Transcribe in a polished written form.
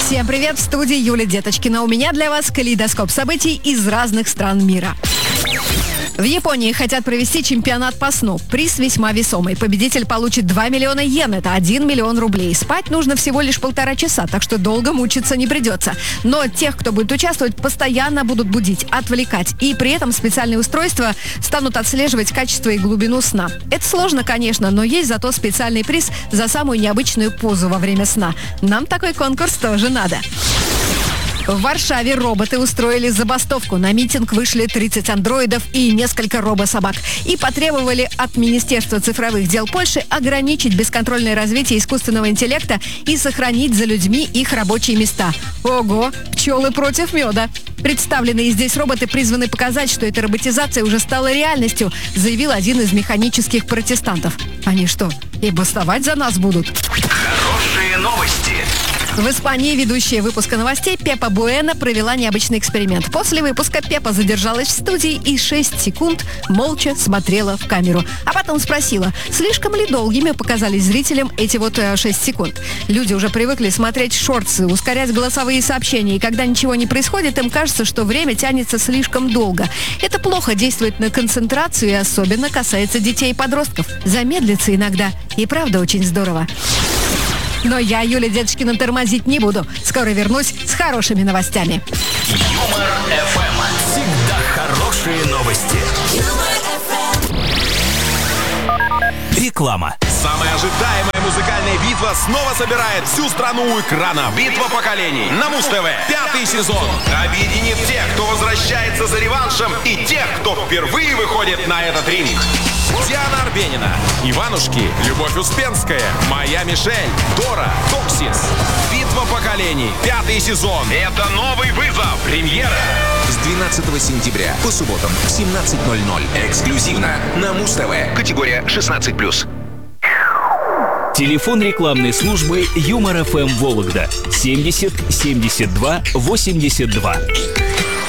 Всем привет, в студии Юлия Деточкина. У меня для вас калейдоскоп событий из разных стран мира. В Японии хотят провести чемпионат по сну. Приз весьма весомый. Победитель получит 2 миллиона йен, это 1 миллион рублей. Спать нужно всего лишь 1,5 часа, так что долго мучиться не придется. Но тех, кто будет участвовать, постоянно будут будить, отвлекать. И при этом специальные устройства станут отслеживать качество и глубину сна. Это сложно, конечно, но есть зато специальный приз за самую необычную позу во время сна. Нам такой конкурс тоже надо. В Варшаве роботы устроили забастовку. На митинг вышли 30 андроидов и несколько робособак. И потребовали от Министерства цифровых дел Польши ограничить бесконтрольное развитие искусственного интеллекта и сохранить за людьми их рабочие места. Ого, пчелы против меда. Представленные здесь роботы призваны показать, что эта роботизация уже стала реальностью, заявил один из механических протестантов. Они что, и бастовать за нас будут? Хорошие новости. В Испании ведущая выпуска новостей Пепа Буэна провела необычный эксперимент. После выпуска Пепа задержалась в студии и 6 секунд молча смотрела в камеру. А потом спросила, слишком ли долгими показались зрителям эти 6 секунд. Люди уже привыкли смотреть шортсы, ускорять голосовые сообщения. И когда ничего не происходит, им кажется, что время тянется слишком долго. Это плохо действует на концентрацию и особенно касается детей и подростков. Замедлиться иногда. И правда очень здорово. Но я, Юлия Деточкина, тормозить не буду. Скоро вернусь с хорошими новостями. Юмор ФМ. Всегда хорошие новости. Реклама. Самая ожидаемая музыкальная битва снова собирает всю страну у экрана. Битва поколений на Муз-ТВ. 5-й сезон. Объединит тех, кто возвращается за реваншем, и тех, кто впервые выходит на этот ринг. Диана Арбенина, Иванушки, Любовь Успенская, Моя Мишель, Дора, Токсис. Битва поколений. 5-й сезон. Это новый вызов. Премьера. С 12 сентября по субботам в 17:00. Эксклюзивно на Муз-ТВ. Категория 16+. Телефон рекламной службы Юмор ФМ Вологда 70 72 82.